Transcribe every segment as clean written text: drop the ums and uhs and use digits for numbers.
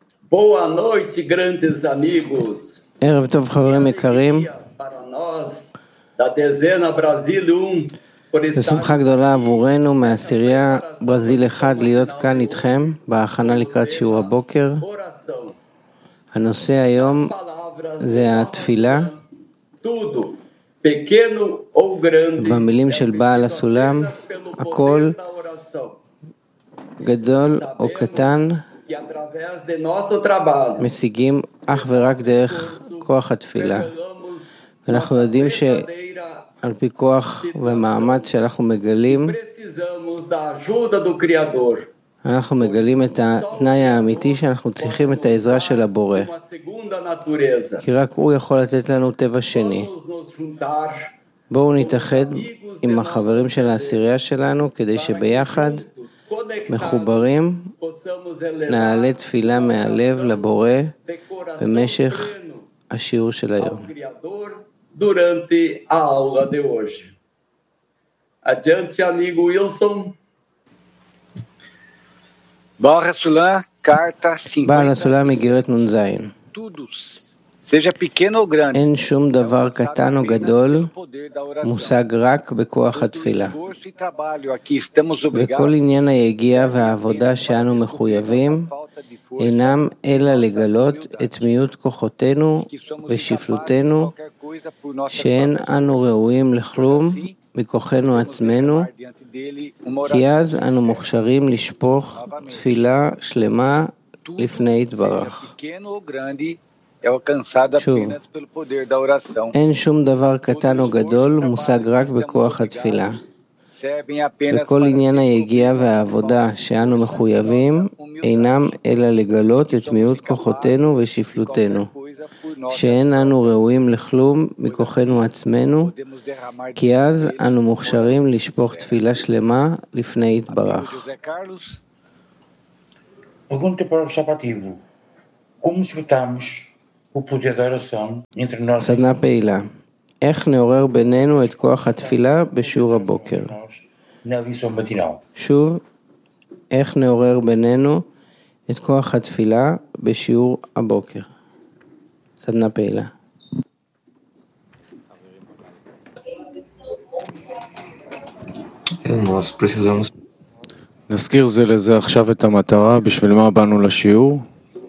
Boa noite, grandes amigos. ערב טוב חברים יקרים. זו שמחה גדולה עבורנו מהעשירייה ברזיל 1 להיות כאן איתכם בהכנה לקראת שיעור הבוקר. הנושא היום זה התפילה. במילים של בעל הסולם, הכל גדול או קטן משיגים אך ורק דרך כוח התפילה. אנחנו יודעים שעל פי כוח ומאמץ שאנחנו מגלים, אנחנו מגלים את התנאי האמיתי שאנחנו צריכים את העזרה של הבורא. כי רק הוא יכול לתת לנו טבע שני. בואו נתאחד עם החברים של העשירייה שלנו כדי שביחד מחוברים נעלה תפילה מהלב לבורא במשך השיעור של היום. Adiante, amigo Wilson. בעל הסולם, carta 50. בעל הסולם איגרת נ"ז. Seja pequeno ou grande. אין שום דבר קטן או גדול מושג רק בכוח התפילה. וכל עניין היגיעה והעבודה שאנו מחויבים אינם אלא לגלות את מיעוט כוחותינו ושפלותנו, שאין אנו ראויים לכלום מכוחנו עצמנו, כי אז אנו מוכשרים לשפוך תפילה שלמה לפני יתברך. שוב, אין שום דבר קטן או גדול מושג רק בכוח התפילה. וכל עניין היגיעה והעבודה שאנו מחויבים אינם אלא לגלות את מיעוט כוחותינו ושפלותנו, שאין אנו ראויים לכלום מכוחנו עצמנו, כי אז אנו מוכשרים לשפוך תפילה שלמה לפני יתברך. Pergunta para o Chapativo. Como escutamos o poder da oração entre nós? סדנה פעילה. איך נעורר בינינו את כוח התפילה בשיעור הבוקר? Na lição matinal. שוב, איך נעורר בינינו את כוח התפילה בשיעור הבוקר? סדנה פעילה. נזכיר זה לזה עכשיו את המטרה, בשביל מה באנו לשיעור.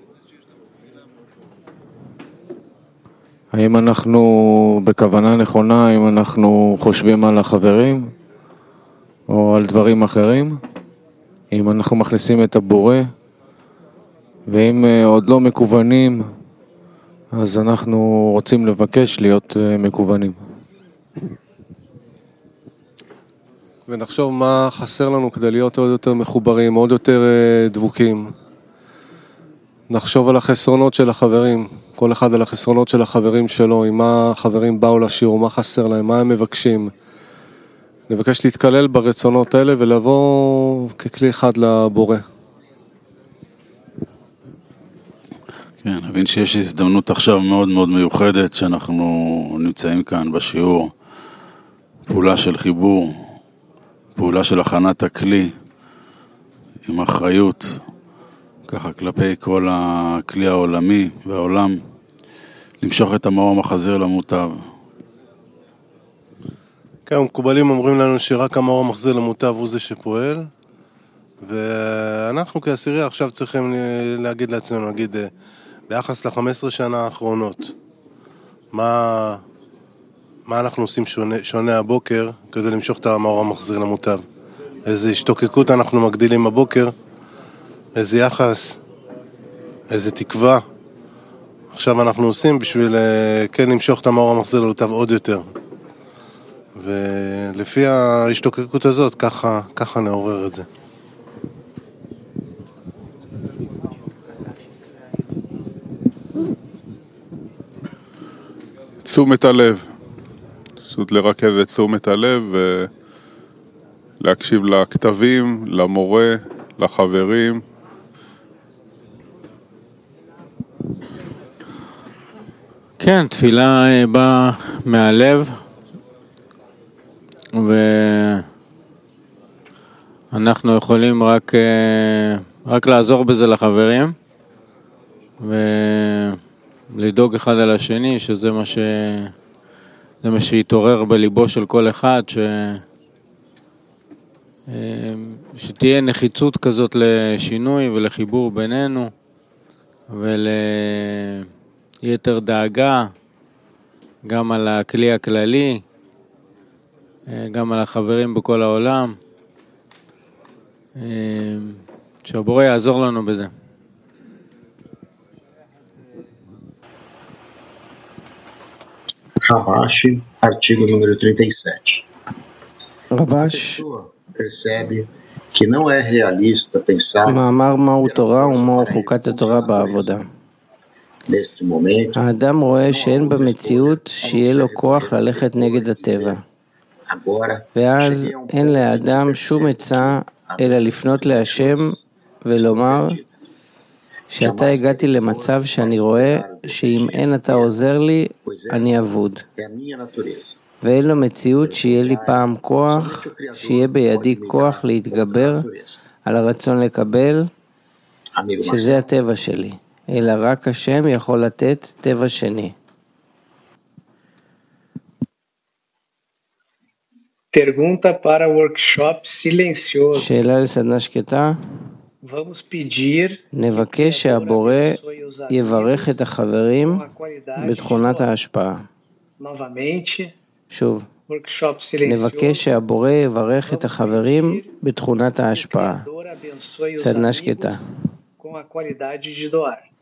האם אנחנו בכוונה נכונה, האם אנחנו חושבים על החברים או על דברים אחרים, אם אנחנו מכניסים את הבורא, ואם עוד לא מקוונים, אז אנחנו רוצים לבקש להיות מקוונים. ונחשוב מה חסר לנו כדי להיות עוד יותר מחוברים, עוד יותר דבוקים. נחשוב על החסרונות של החברים, כל אחד על החסרונות של החברים שלו, עם מה החברים באו לשיעור, מה חסר להם, מה הם מבקשים. נבקש להתקלל ברצונות האלה ולבוא ככלי אחד לבורא. כן, נבין שיש הזדמנות עכשיו מאוד מאוד מיוחדת שאנחנו נמצאים כאן בשיעור. פעולה של חיבור, פעולה של הכנת הכלי עם אחריות, ככה כלפי כל הכלי העולמי והעולם, למשוך את המאור המחזיר למוטב. כן, מקובלים אומרים לנו שרק המאור המחזיר למוטב הוא זה שפועל, ואנחנו כעשירייה עכשיו צריכים להגיד לעצמנו, נגיד, ביחס ל-15 שנה האחרונות, מה אנחנו עושים שונה הבוקר כדי למשוך את המאור המחזיר למוטב? איזה השתוקקות אנחנו מגדילים הבוקר, איזה יחס, איזה תקווה עכשיו אנחנו עושים בשביל כן למשוך את המאור המחזיר למוטב עוד יותר. ולפי ההשתוקקות הזאת ככה נעורר את זה. תשומת הלב, פשוט לרכז את תשומת הלב ולהקשיב לכתבים, למורה, לחברים. כן, תפילה באה מהלב, ואנחנו יכולים רק לעזור בזה לחברים. ולדאוג אחד על השני, שזה מה שיתעורר בליבו של כל אחד, שתהיה נחיצות כזאת לשינוי ולחיבור בינינו, וליתר דאגה, גם על הכלי הכללי, גם על החברים בכל העולם, שהבורא יעזור לנו בזה. Rabash, artigo número 37. רבש, Percebe que não é realista pensar מאמר מהו תורה ומהו חוקת התורה בעבודה. neste momento. האדם רואה שאין במציאות שיהיה לו כוח ללכת נגד הטבע. ואז אין לאדם שום עצה אלא לפנות להשם ולומר שעתה הגעתי למצב שאני רואה שאם אין אתה עוזר לי, אני אבוד. ואין לו מציאות שיהיה לי פעם כוח, שיהיה בידי כוח להתגבר על הרצון לקבל, שזה הטבע שלי. אלא רק השם יכול לתת טבע שני. Pergunta para workshop silencioso. שאלה לסדנה שקטה. Vamos pedir נבקש שהבורא יברך את החברים בתכונת ההשפעה. novamente. שוב. Workshop silencioso. נבקש שהבורא יברך את החברים בתכונת ההשפעה. סדנה שקטה. Com a qualidade de doar.